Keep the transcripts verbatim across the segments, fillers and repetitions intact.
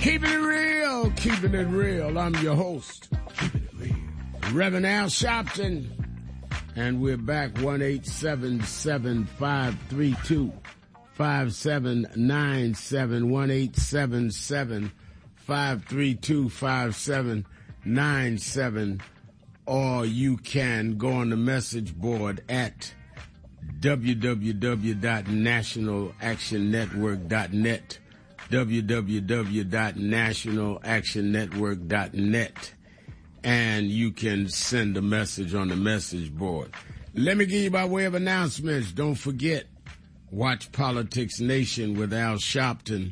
Keeping it real, keeping it real. I'm your host, keeping it real, Reverend Al Sharpton, and we're back. One eight seven seven five three two five seven nine seven. One eight seven seven five three two five seven nine seven. Or you can go on the message board at w w w dot national action network dot net. w w w dot national action network dot net, and you can send a message on the message board. Let me give you by way of announcements. Don't forget, watch Politics Nation with Al Sharpton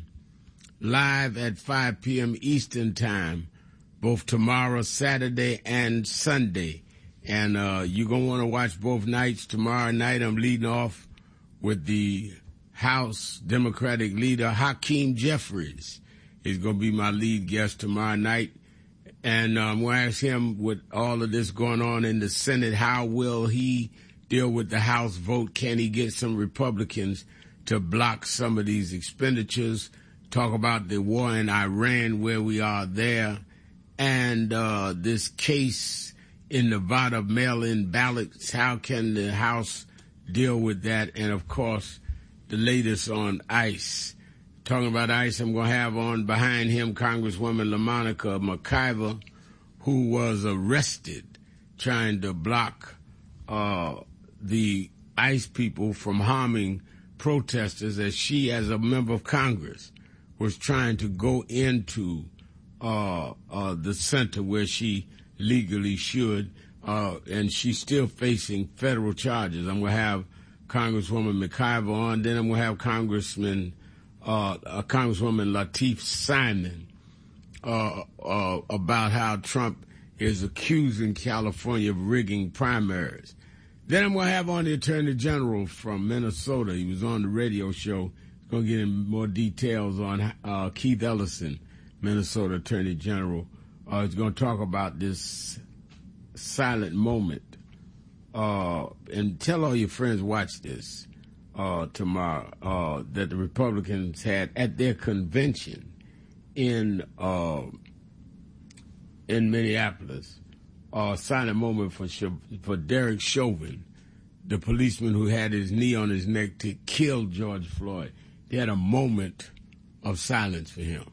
live at five p.m. Eastern Time, both tomorrow, Saturday, and Sunday. And uh, you're going to want to watch both nights. Tomorrow night, I'm leading off with the House Democratic leader Hakeem Jeffries. He's going to be my lead guest tomorrow night. And I'm going to ask him, with all of this going on in the Senate, how will he deal with the House vote? Can he get some Republicans to block some of these expenditures? Talk about the war in Iran, where we are there, and uh, this case in Nevada, mail-in ballots. How can the House deal with that? And, of course, the latest on ICE. Talking about ICE, I'm going to have on behind him Congresswoman LaMonica McIver, who was arrested trying to block uh, the ICE people from harming protesters, as she, as a member of Congress, was trying to go into uh, uh, the center where she legally should, uh, and she's still facing federal charges. I'm going to have Congresswoman McIver on. Then I'm going to have Congressman, uh, uh, Congresswoman Lateef Simon uh, uh, about how Trump is accusing California of rigging primaries. Then I'm going to have on the Attorney General from Minnesota. He was on the radio show. He's going to get in more details on uh, Keith Ellison, Minnesota Attorney General. Uh, he's going to talk about this silent moment. Uh, and tell all your friends, watch this uh, tomorrow, uh, that the Republicans had at their convention in uh, in Minneapolis, a uh, silent moment for for Derek Chauvin, the policeman who had his knee on his neck to kill George Floyd. They had a moment of silence for him.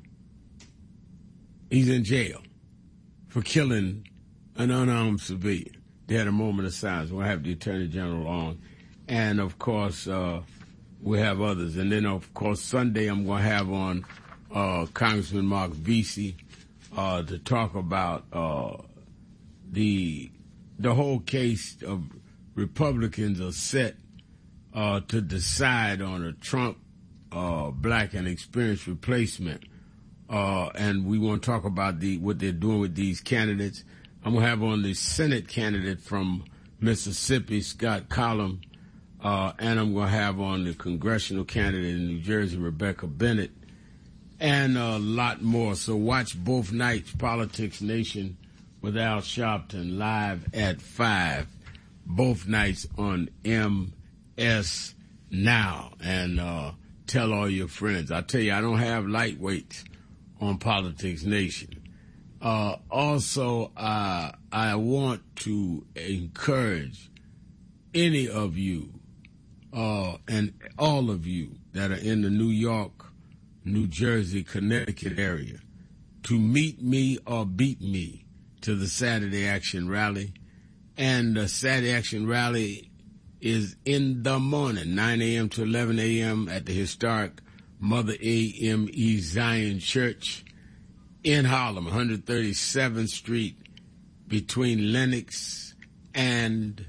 He's in jail for killing an unarmed civilian. They had a moment of silence. We'll have the Attorney General on. And, of course, uh, we'll have others. And then, of course, Sunday I'm going to have on uh, Congressman Mark Vesey uh, to talk about uh, the the whole case of Republicans are set uh, to decide on a Trump uh, black and experienced replacement. Uh, and we want to talk about the what they're doing with these candidates. I'm going to have on the Senate candidate from Mississippi, Scott Collum, uh, and I'm going to have on the congressional candidate in New Jersey, Rebecca Bennett, and a lot more. So watch both nights, Politics Nation with Al Sharpton, live at five, both nights on M S Now. And uh, tell all your friends. I tell you, I don't have lightweights on Politics Nation. Uh, also, uh, I want to encourage any of you uh, and all of you that are in the New York, New Jersey, Connecticut area to meet me or beat me to the Saturday Action Rally. And the Saturday Action Rally is in the morning, nine a.m. to eleven a.m. at the historic Mother A M E Zion Church in Harlem, one thirty-seventh Street, between Lenox and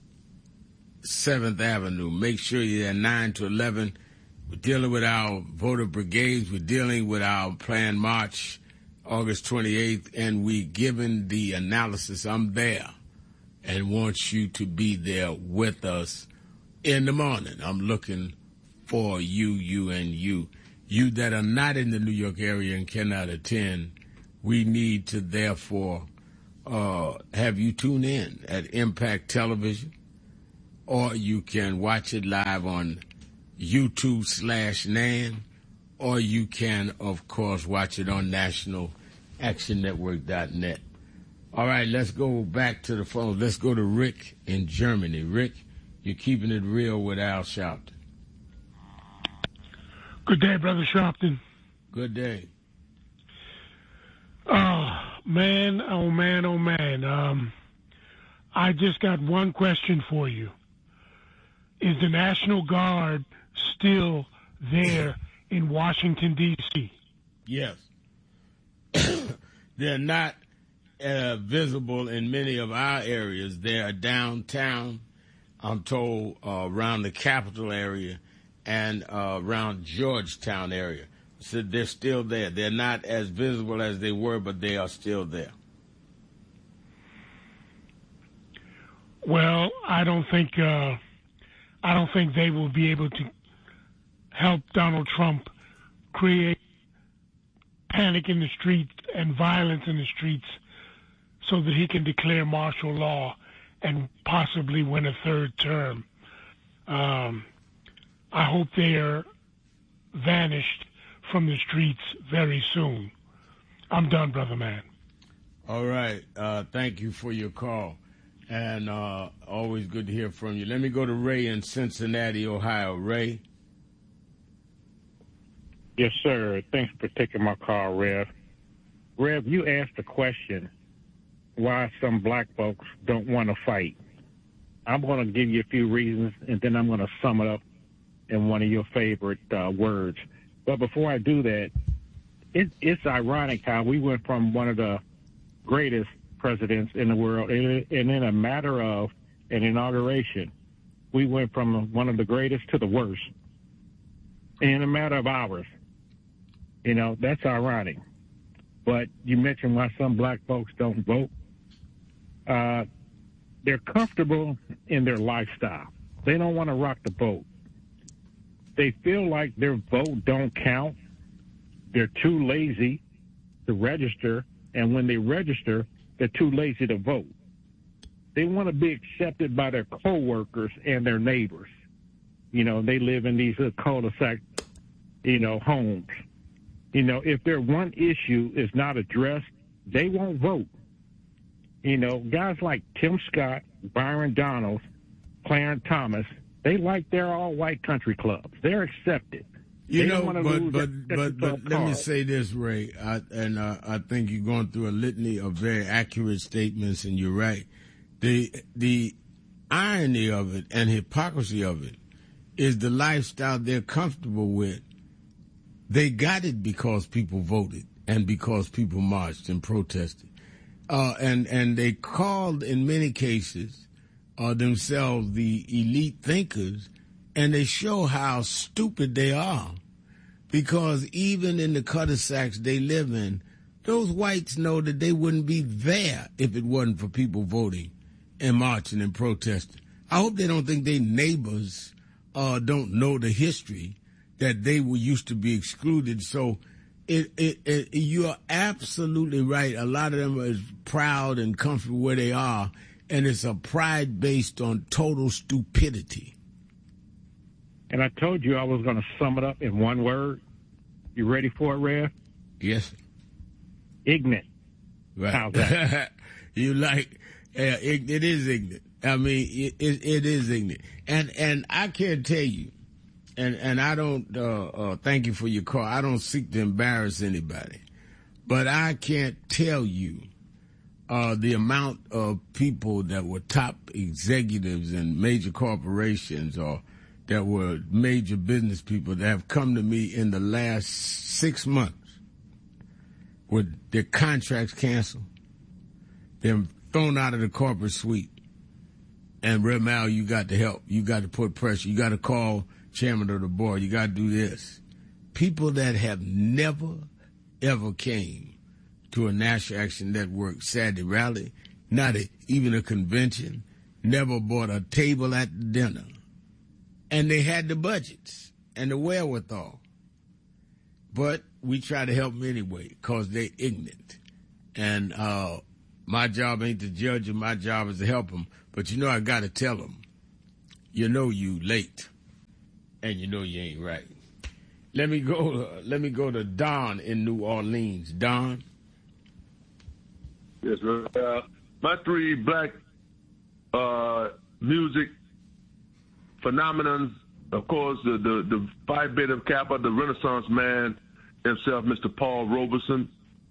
seventh Avenue. Make sure you're there nine to eleven. We're dealing with our voter brigades. We're dealing with our planned march August twenty-eighth, and we're giving the analysis. I'm there and want you to be there with us in the morning. I'm looking for you, you, and you. You that are not in the New York area and cannot attend, we need to therefore uh, have you tune in at Impact Television, or you can watch it live on YouTube slash Nan, or you can, of course, watch it on national action network dot net. All right, let's go back to the phone. Let's go to Rick in Germany. Rick, you're keeping it real with Al Sharpton. Good day, Brother Sharpton. Good day. Oh, man, oh, man, oh, man. Um, I just got one question for you. Is the National Guard still there in Washington, D C? Yes. They're not uh, visible in many of our areas. They are downtown, I'm told, uh, around the Capitol area and uh, around Georgetown area. So they're still there. They're not as visible as they were, but they are still there. Well, I don't think uh, I don't think they will be able to help Donald Trump create panic in the streets and violence in the streets so that he can declare martial law and possibly win a third term. Um, I hope they are vanished from the streets very soon. I'm done, brother man. All right. Uh, thank you for your call. And uh, always good to hear from you. Let me go to Ray in Cincinnati, Ohio. Ray? Yes, sir. Thanks for taking my call, Rev. Rev, you asked the question why some black folks don't want to fight. I'm going to give you a few reasons, and then I'm going to sum it up in one of your favorite uh, words. But before I do that, it, it's ironic how we went from one of the greatest presidents in the world, and, and in a matter of an inauguration, we went from one of the greatest to the worst in a matter of hours. You know, that's ironic. But you mentioned why some black folks don't vote. Uh, they're comfortable in their lifestyle. They don't want to rock the boat. They feel like their vote don't count. They're too lazy to register, and when they register, they're too lazy to vote. They want to be accepted by their coworkers and their neighbors. You know, they live in these uh, cul-de-sac, you know, homes. You know, if their one issue is not addressed, they won't vote. You know, guys like Tim Scott, Byron Donalds, Clarence Thomas, they like their all-white country clubs. They're accepted. You they know, but but but, but let me say this, Ray, I, and uh, I think you're going through a litany of very accurate statements, and you're right. The the irony of it and hypocrisy of it is the lifestyle they're comfortable with. They got it because people voted and because people marched and protested, uh, and and they called in many cases uh, themselves the elite thinkers. And they show how stupid they are, because even in the cul-de-sacs they live in, those whites know that they wouldn't be there if it wasn't for people voting and marching and protesting. I hope they don't think their neighbors uh, don't know the history that they were used to be excluded. So it, it, it, you are absolutely right. A lot of them are proud and comfortable where they are, and it's a pride based on total stupidity. And I told you I was going to sum it up in one word. You ready for it, Rev? Yes. Ignorant. Right. How's that? You like, uh, it, it is ignorant. I mean, it, it, it is ignorant. And and I can't tell you, and, and I don't, uh, uh, thank you for your call. I don't seek to embarrass anybody. But I can't tell you uh, the amount of people that were top executives in major corporations or that were major business people that have come to me in the last six months with their contracts canceled, they're thrown out of the corporate suite. And Red Mal, you got to help. You got to put pressure. You got to call chairman of the board. You got to do this. People that have never, ever came to a National Action Network Saturday rally, not a, even a convention, never bought a table at the dinner. And they had the budgets and the wherewithal. But we try to help them anyway because they're ignorant. And uh, my job ain't to judge them. My job is to help them. But you know I got to tell them, you know you late and you know you ain't right. Let me go. Uh, let me go to Don in New Orleans. Don. Yes, uh, my three black uh, music phenomenons, of course, the the, the Phi Beta Kappa, the Renaissance man himself, Mister Paul Robeson.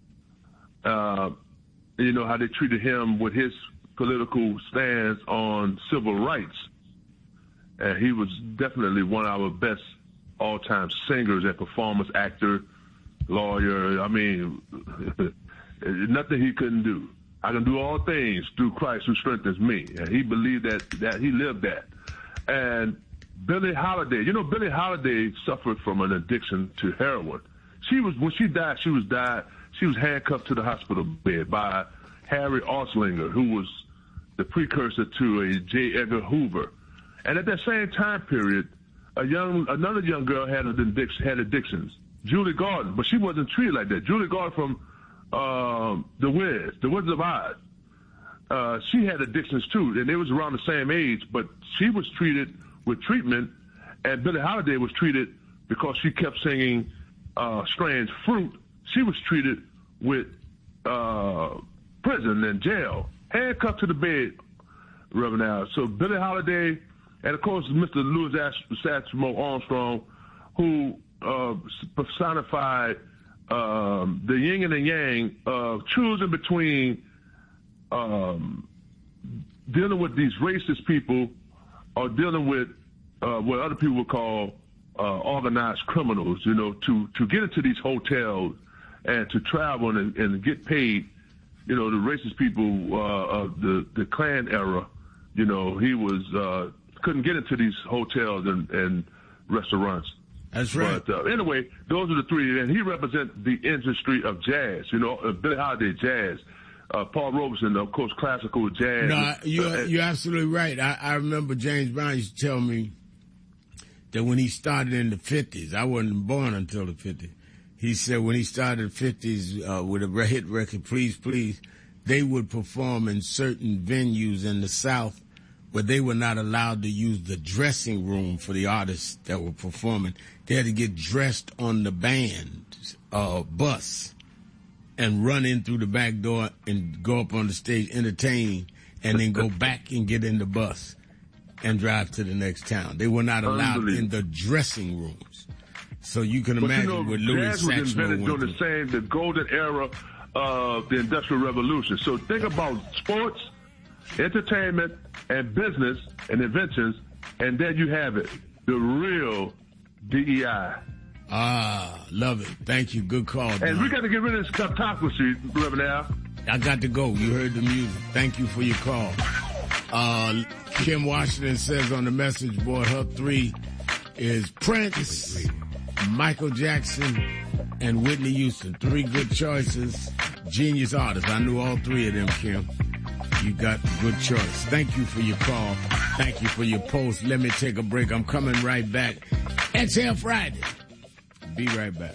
Uh, you know how they treated him with his political stance on civil rights, and he was definitely one of our best all-time singers and performance, actor, lawyer. I mean, nothing he couldn't do. I can do all things through Christ who strengthens me, and he believed that that he lived that. And Billie Holiday, you know, Billie Holiday suffered from an addiction to heroin. She was when she died, she was died. She was handcuffed to the hospital bed by Harry Anslinger, who was the precursor to a J. Edgar Hoover. And at that same time period, a young, another young girl had addiction, had addictions, Julie Gordon, but she wasn't treated like that. Julie Gordon from um, The Wiz, The Wizard of Oz. Uh, she had addictions too, and they was around the same age, but she was treated with treatment, and Billie Holiday was treated because she kept singing uh, Strange Fruit. She was treated with uh, prison and jail, handcuffed to the bed, Reverend Al. So Billie Holiday, and of course Mister Louis Satchmo Armstrong, who uh, personified um, the yin and the yang of choosing between um, dealing with these racist people or dealing with uh, what other people would call uh, organized criminals, you know, to, to get into these hotels and to travel and, and get paid. You know, the racist people uh, of the, the Klan era, you know, he was uh, couldn't get into these hotels and, and restaurants. That's right. But uh, anyway, those are the three. And he represents the industry of jazz, you know, uh, Billie Holiday, jazz. Uh, Paul Robeson, of course, classical jazz. No, you're, uh, you're absolutely right. I, I remember James Brown used to tell me that when he started in the fifties, I wasn't born until the fifties, he said when he started in the fifties uh, with a hit record, Please, Please, they would perform in certain venues in the South where they were not allowed to use the dressing room for the artists that were performing. They had to get dressed on the band uh, bus and run in through the back door and go up on the stage, entertain, and then go back and get in the bus and drive to the next town. They were not allowed in the dressing rooms. So you can imagine but you know, what Louis jazz was invented during the same, the golden era of the Industrial Revolution. So think about sports, entertainment, and business and inventions, and there you have it, the real D E I. Ah, love it. Thank you. Good call, Don. And we got to get rid of this kleptocracy, Reverend Al. I got to go. You heard the music. Thank you for your call. Uh, Kim Washington says on the message board, her three is Prince, Michael Jackson, and Whitney Houston. Three good choices. Genius artists. I knew all three of them, Kim. You got a good choice. Thank you for your call. Thank you for your post. Let me take a break. I'm coming right back. Exhale Friday. Be right back.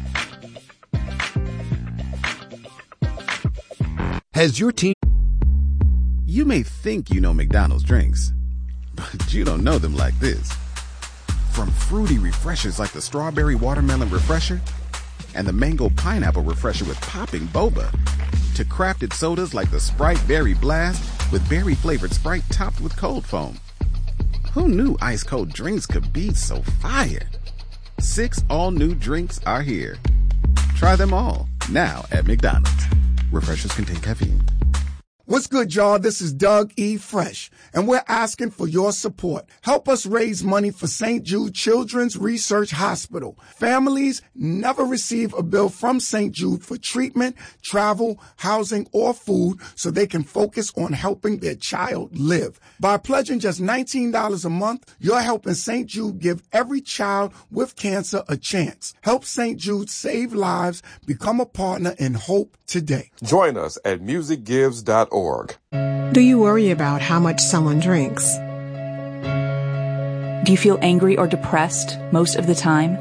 Has your team... You may think you know McDonald's drinks, but you don't know them like this. From fruity refreshers like the Strawberry Watermelon Refresher and the Mango Pineapple Refresher with popping boba, to crafted sodas like the Sprite Berry Blast with berry-flavored Sprite topped with cold foam. Who knew ice-cold drinks could be so fire? Six all-new drinks are here. Try them all, now at McDonald's. Refreshers contain caffeine. What's good, y'all? This is Doug E. Fresh, and we're asking for your support. Help us raise money for Saint Jude Children's Research Hospital. Families never receive a bill from Saint Jude for treatment, travel, housing, or food so they can focus on helping their child live. By pledging just nineteen dollars a month, you're helping Saint Jude give every child with cancer a chance. Help Saint Jude save lives. Become a partner in hope today. Join us at music gives dot org. Do you worry about how much someone drinks? Do you feel angry or depressed most of the time?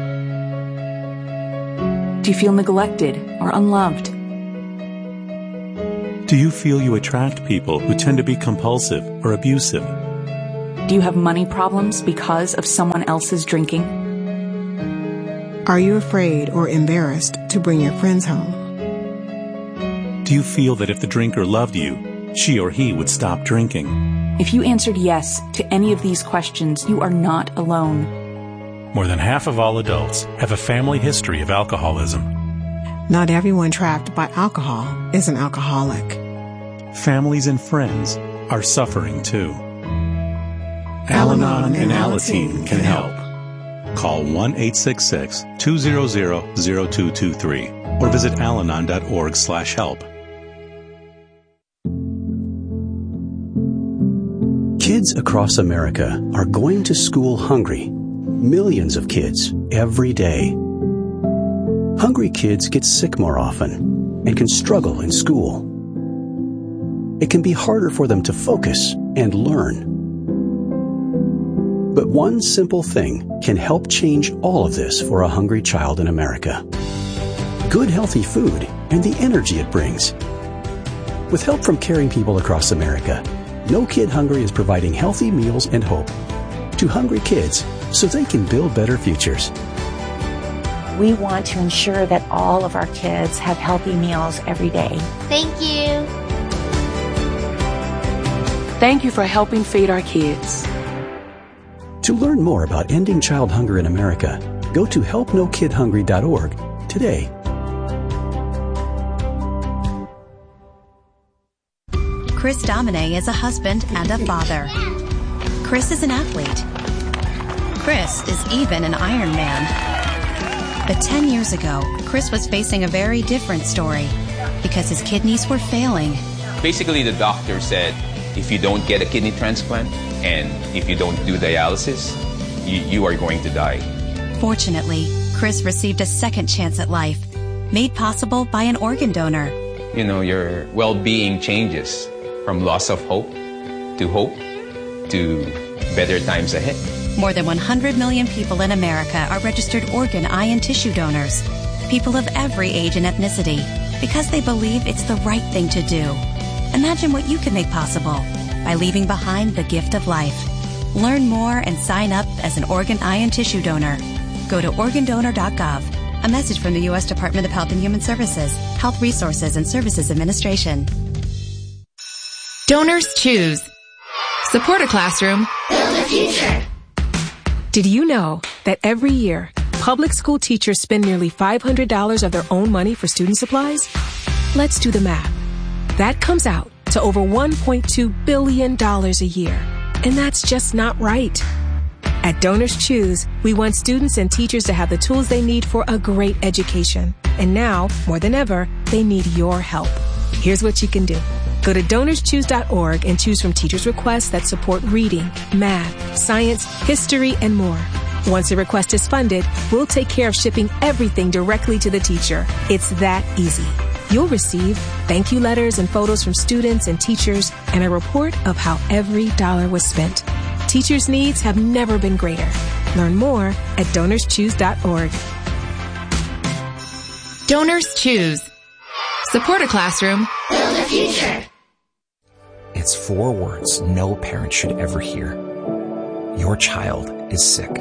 Do you feel neglected or unloved? Do you feel you attract people who tend to be compulsive or abusive? Do you have money problems because of someone else's drinking? Are you afraid or embarrassed to bring your friends home? Do you feel that if the drinker loved you, she or he would stop drinking? If you answered yes to any of these questions, you are not alone. More than half of all adults have a family history of alcoholism. Not everyone trapped by alcohol is an alcoholic. Families and friends are suffering too. Al-Anon and Alateen can help. Call one eight six six, two zero zero, zero two two three or visit alanon dot org slash help. Kids across America are going to school hungry. Millions of kids every day. Hungry kids get sick more often and can struggle in school. It can be harder for them to focus and learn. But one simple thing can help change all of this for a hungry child in America. Good, healthy food and the energy it brings. With help from caring people across America, No Kid Hungry is providing healthy meals and hope to hungry kids so they can build better futures. We want to ensure that all of our kids have healthy meals every day. Thank you. Thank you for helping feed our kids. To learn more about ending child hunger in America, go to help no kid hungry dot org today. Chris Domine is a husband and a father. Chris is an athlete. Chris is even an Iron Man. But ten years ago, Chris was facing a very different story because his kidneys were failing. Basically, the doctor said, if you don't get a kidney transplant and if you don't do dialysis, you, you are going to die. Fortunately, Chris received a second chance at life, made possible by an organ donor. You know, your well-being changes from loss of hope to hope to better times ahead. More than one hundred million people in America are registered organ, eye, and tissue donors. People of every age and ethnicity, because they believe it's the right thing to do. Imagine what you can make possible by leaving behind the gift of life. Learn more and sign up as an organ, eye, and tissue donor. Go to organ donor dot gov. A message from the U S Department of Health and Human Services, Health Resources and Services Administration. Donors choose. Support a classroom. Build a future. Did you know that every year, public school teachers spend nearly five hundred dollars of their own money for student supplies? Let's do the math. That comes out to over one point two billion dollars a year. And that's just not right. At Donors Choose, we want students and teachers to have the tools they need for a great education. And now, more than ever, they need your help. Here's what you can do. Go to donors choose dot org and choose from teachers' requests that support reading, math, science, history, and more. Once a request is funded, we'll take care of shipping everything directly to the teacher. It's that easy. You'll receive thank you letters and photos from students and teachers and a report of how every dollar was spent. Teachers' needs have never been greater. Learn more at donors choose dot org. Donors choose. Support a classroom. Build a future. It's four words no parent should ever hear. Your child is sick.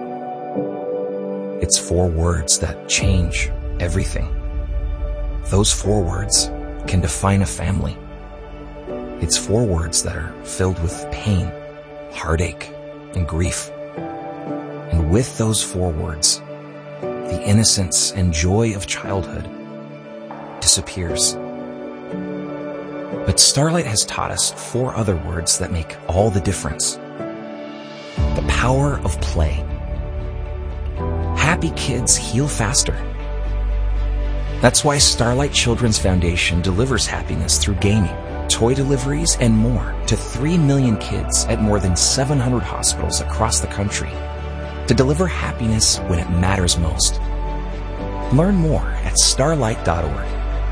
It's four words that change everything. Those four words can define a family. It's four words that are filled with pain, heartache, and grief. And with those four words, the innocence and joy of childhood disappears. But Starlight has taught us four other words that make all the difference. The power of play. Happy kids heal faster. That's why Starlight Children's Foundation delivers happiness through gaming, toy deliveries, and more to three million kids at more than seven hundred hospitals across the country to deliver happiness when it matters most. Learn more at starlight dot org.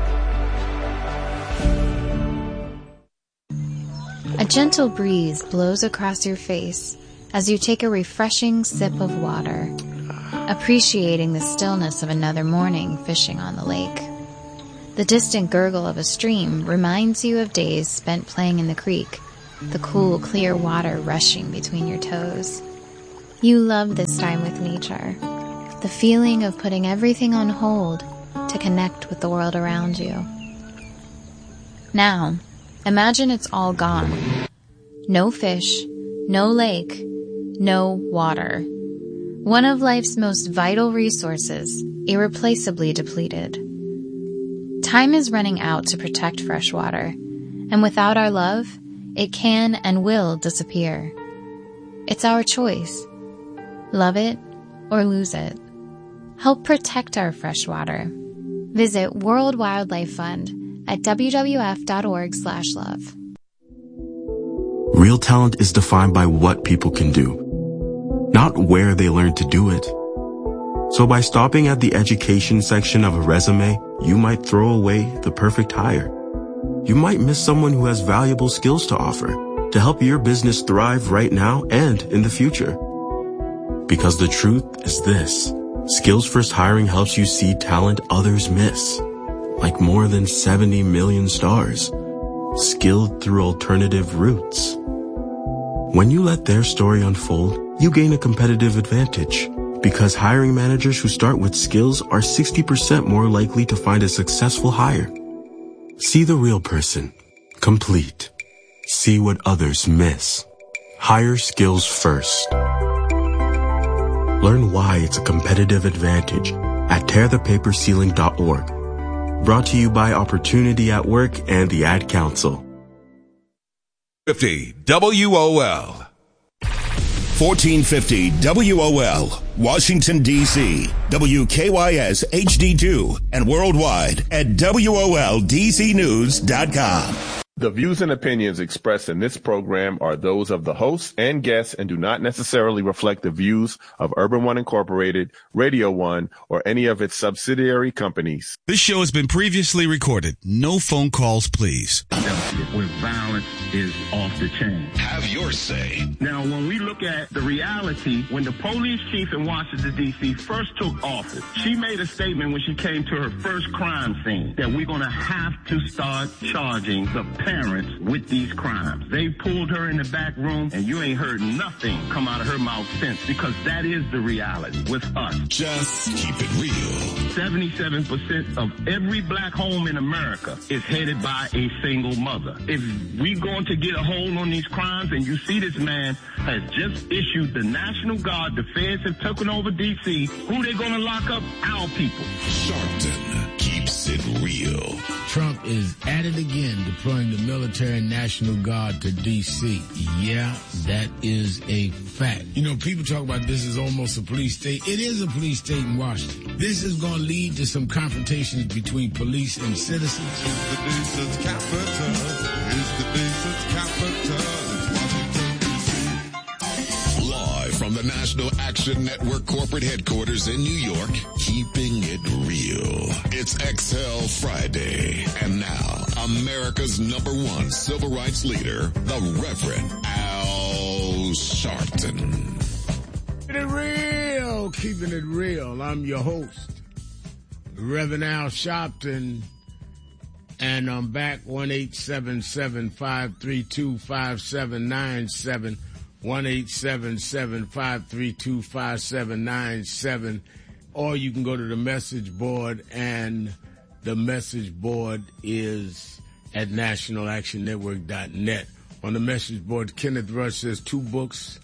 A gentle breeze blows across your face as you take a refreshing sip of water, appreciating the stillness of another morning fishing on the lake. The distant gurgle of a stream reminds you of days spent playing in the creek, the cool, clear water rushing between your toes. You love this time with nature, The feeling of putting everything on hold to connect with the world around you. Now, imagine it's all gone. No fish, no lake, no water. One of life's most vital resources, irreplaceably depleted. Time is running out to protect fresh water, and without our love, it can and will disappear. It's our choice. Love it or lose it. Help protect our fresh water. Visit World Wildlife Fund at w w f dot org slash love. Real talent is defined by what people can do, not where they learn to do it. So by stopping at the education section of a resume, you might throw away the perfect hire. You might miss someone who has valuable skills to offer to help your business thrive right now and in the future. Because the truth is this, Skills First Hiring helps you see talent others miss, like more than seventy million stars, skilled through alternative routes. When you let their story unfold, you gain a competitive advantage, because hiring managers who start with skills are sixty percent more likely to find a successful hire. See the real person, complete. See what others miss. Hire skills first. Learn why it's a competitive advantage at tear the paper ceiling dot org. Brought to you by Opportunity at Work and the Ad Council. fifty W O L. fourteen fifty W O L, Washington, D C, W K Y S H D two, and worldwide at W O L D C news dot com. The views and opinions expressed in this program are those of the hosts and guests and do not necessarily reflect the views of Urban One Incorporated, Radio One, or any of its subsidiary companies. This show has been previously recorded. No phone calls, please. Where violence is off the chain. Have your say. Now, when we look at the reality, when the police chief in Washington, D C first took office, she made a statement when she came to her first crime scene that we're going to have to start charging the parents with these crimes. They pulled her in the back room, and you ain't heard nothing come out of her mouth since, because that is the reality with us. Just keep it real. seventy-seven percent of every black home in America is headed by a single mother. If we going to get a hold on these crimes, and you see this man has just issued the National Guard, the feds have taken over D C, who they going to lock up? Our people. Sharpton keeps it real. Trump is at it again, deploying the military and National Guard to D C. Yeah, that is a fact. You know, people talk about this is almost a police state. It is a police state in Washington. This is going to lead to some confrontations between police and citizens. It's the nation's capital. It's the nation's capital. Live from the National Action Network corporate headquarters in New York, keeping it real. It's X L Friday. And now, America's number one civil rights leader, the Reverend Al Sharpton. Keeping it real, keeping it real. I'm your host, Reverend Al Sharpton, and I'm back. one eight seven seven, five three two, five seven nine seven. one eight seven seven, five three two, five seven nine seven. Or you can go to the message board, and the message board is at national action network dot net. On the message board, Kenneth Rush says two books,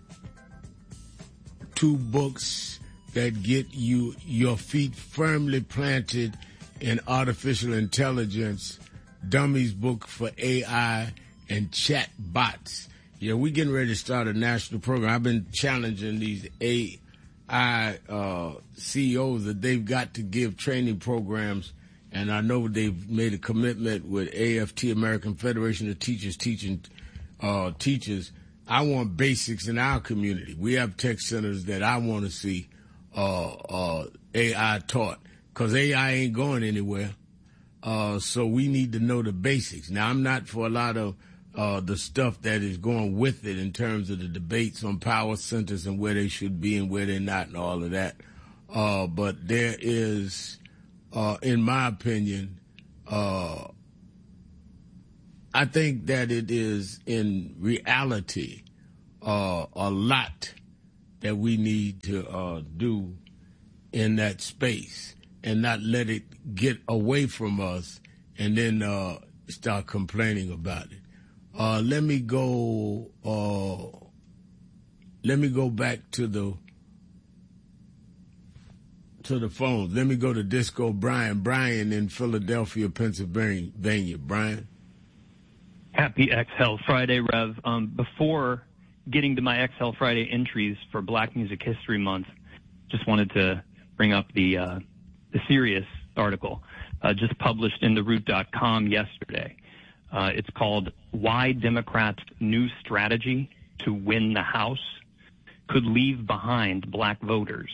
two books that get you your feet firmly planted in artificial intelligence, Dummies Book for A I and Chat Bots. Yeah, we're getting ready to start a national program. I've been challenging these A I uh, C E Os that they've got to give training programs, and I know they've made a commitment with A F T, American Federation of Teachers, teaching uh, teachers. I want basics in our community. We have tech centers that I want to see uh, uh, A I taught, because A I ain't going anywhere. Uh, so we need to know the basics. Now, I'm not for a lot of Uh, the stuff that is going with it in terms of the debates on power centers and where they should be and where they're not and all of that. Uh, but there is, uh, in my opinion, uh, I think that it is in reality uh, a lot that we need to uh, do in that space and not let it get away from us and then uh, start complaining about it. Uh, let me go. Uh, let me go back to the to the phones. Let me go to Disco Brian. Brian in Philadelphia, Pennsylvania. Brian. Happy Exhale Friday, Rev. Um, before getting to my Exhale Friday entries for Black Music History Month, just wanted to bring up the uh, the Sirius article uh, just published in the root dot com yesterday. Uh, it's called Why Democrats' New Strategy to Win the House Could Leave Behind Black Voters.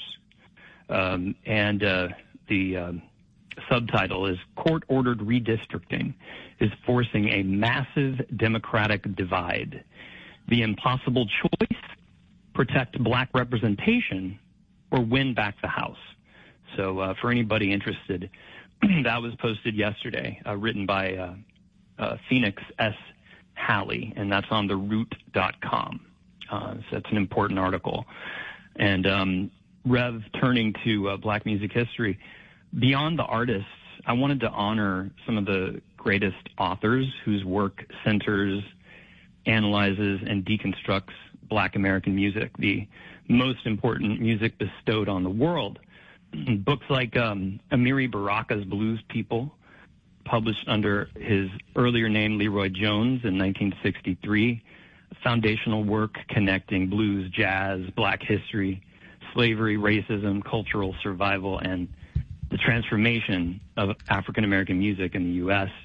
Um, and uh, the uh, subtitle is Court-Ordered Redistricting is Forcing a Massive Democratic Divide. The Impossible Choice, Protect Black Representation, or Win Back the House. So uh, for anybody interested, that was posted yesterday, uh, written by uh, uh, Phoenix S. Halley, and that's on the root dot com. Uh, so that's an important article. And um, Rev, turning to uh, Black music history, beyond the artists, I wanted to honor some of the greatest authors whose work centers, analyzes, and deconstructs Black American music, the most important music bestowed on the world. Books like um, Amiri Baraka's Blues People, published under his earlier name Leroy Jones in nineteen sixty-three, foundational work connecting blues, jazz, Black history, slavery, racism, cultural survival, and the transformation of African American music in the U S.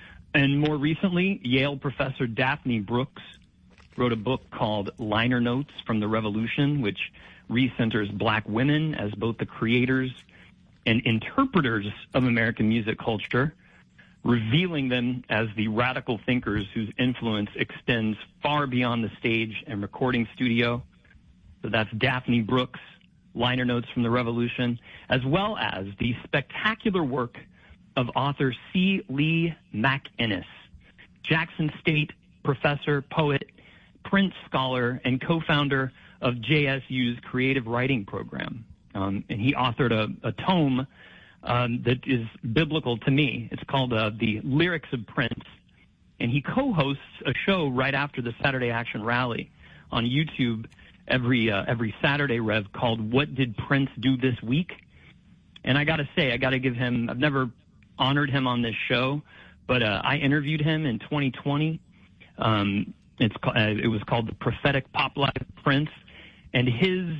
And more recently, Yale professor Daphne Brooks wrote a book called Liner Notes from the Revolution, which recenters Black women as both the creators and interpreters of American music culture, revealing them as the radical thinkers whose influence extends far beyond the stage and recording studio. So that's Daphne Brooks, Liner Notes from the Revolution, as well as the spectacular work of author C. Lee McInnes, Jackson State professor, poet, Prince scholar, and co-founder of J S U's creative writing program. Um, and he authored a, a tome um, that is biblical to me. It's called uh, The Lyrics of Prince. And he co-hosts a show right after the Saturday Action Rally on YouTube every uh, every Saturday, Rev, called What Did Prince Do This Week? And I got to say, I got to give him, I've never honored him on this show, but uh, I interviewed him in twenty twenty. Um, it's uh, it was called The Prophetic Pop Life of Prince, and his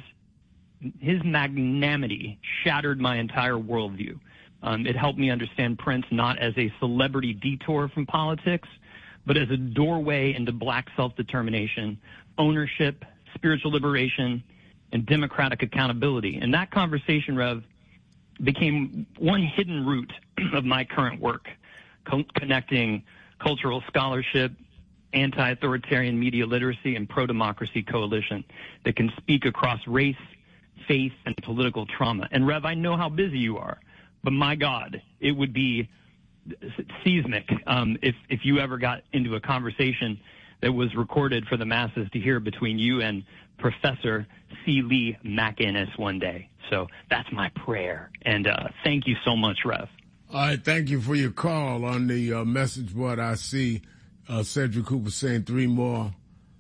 his magnanimity shattered my entire worldview. Um, it helped me understand Prince not as a celebrity detour from politics, but as a doorway into Black self-determination, ownership, spiritual liberation, and democratic accountability. And that conversation, Rev, became one hidden root of my current work, co- connecting cultural scholarship, anti-authoritarian media literacy, and pro-democracy coalition that can speak across race, faith, and political trauma. And Rev, I know how busy you are, but my God, it would be seismic um, if, if you ever got into a conversation that was recorded for the masses to hear between you and Professor C. Lee McInnes one day. So that's my prayer. And uh, thank you so much, Rev. All right, thank you for your call. On the uh, message board, I see uh, Cedric Cooper saying three more,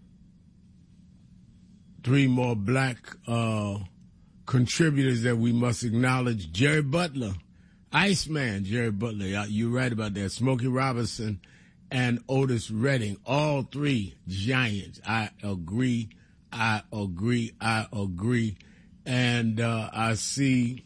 three more Black uh, contributors that we must acknowledge. Jerry Butler, Iceman, Jerry Butler. You're right about that. Smokey Robinson and Otis Redding, all three giants. I agree. I agree. I agree. And uh, I see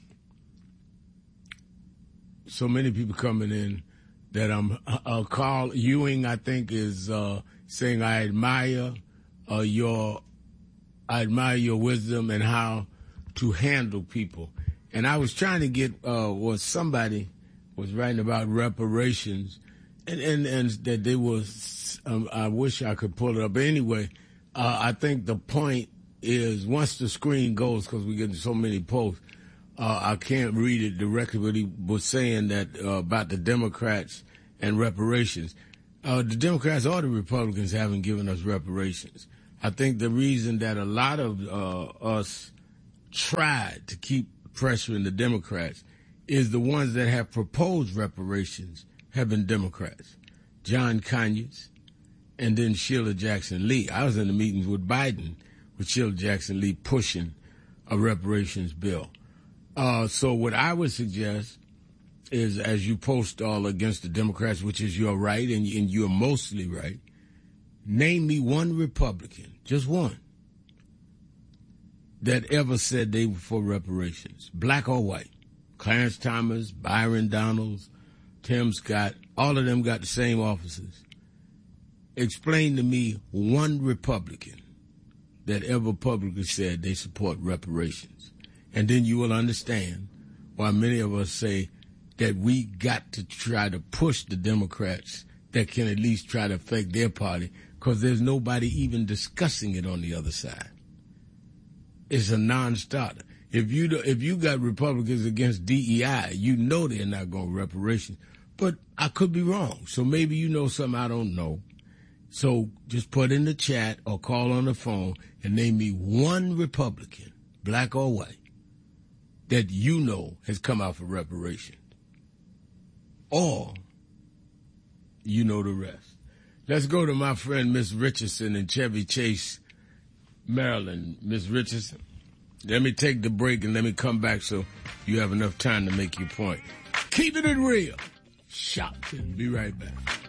so many people coming in that I'm, uh, Carl Ewing, I think, is uh, saying, I admire uh, your, I admire your wisdom and how to handle people. And I was trying to get, uh, what somebody was writing about reparations, and, and, and that they was, um, I wish I could pull it up. But anyway, uh, I think the point is once the screen goes, because we get so many posts, uh, I can't read it directly, but he was saying that uh, about the Democrats and reparations. Uh, the Democrats or the Republicans haven't given us reparations. I think the reason that a lot of uh, us tried to keep pressuring the Democrats is the ones that have proposed reparations have been Democrats. John Conyers and then Sheila Jackson Lee. I was in the meetings with Biden with Sheila Jackson Lee pushing a reparations bill. Uh, so what I would suggest is, as you post all against the Democrats, which is your right, and, and you're mostly right, name me one Republican, just one, that ever said they were for reparations, black or white. Clarence Thomas, Byron Donalds, Tim Scott, all of them got the same offices. Explain to me one Republican that ever publicly said they support reparations. And then you will understand why many of us say that we got to try to push the Democrats that can at least try to affect their party, because there's nobody even discussing it on the other side. It's a non-starter. If you do, if you got Republicans against D E I, you know they're not going to reparations. But I could be wrong. So maybe you know something I don't know. So just put in the chat or call on the phone and name me one Republican, black or white, that you know has come out for reparations. Or you know the rest. Let's go to my friend Miss Richardson in Chevy Chase, Maryland. Miss Richardson, let me take the break and let me come back so you have enough time to make your point. Keeping it real. Shopton. Be right back.